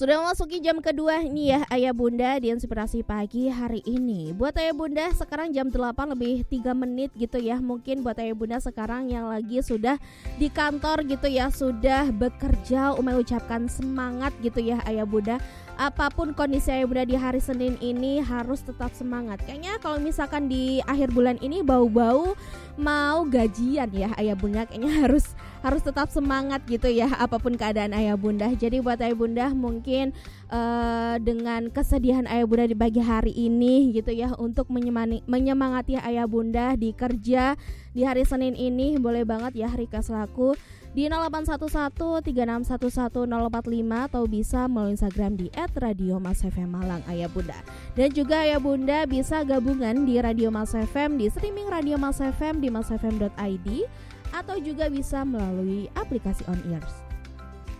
Sudah memasuki jam kedua nih ya Ayah Bunda di Inspirasi Pagi hari ini. Buat Ayah Bunda sekarang jam 8 lebih 3 menit gitu ya. Mungkin buat Ayah Bunda sekarang yang lagi sudah di kantor gitu ya, sudah bekerja, Umay ucapkan semangat gitu ya Ayah Bunda. Apapun kondisi Ayah Bunda di hari Senin ini harus tetap semangat. Kayaknya kalau misalkan di akhir bulan ini bau-bau mau gajian ya Ayah Bunda, kayaknya harus tetap semangat gitu ya apapun keadaan Ayah Bunda. Jadi buat Ayah Bunda mungkin dengan kesedihan Ayah Bunda di pagi hari ini gitu ya, untuk menyemangati Ayah Bunda di kerja di hari Senin ini, boleh banget ya request lagu di 081136111045 atau bisa melalui Instagram di @radiomasfmmalang Ayah Bunda. Dan juga Ayah Bunda bisa gabungan di Radio Mas FM, di streaming Radio Mas FM di masfm.id, atau juga bisa melalui aplikasi On Ears.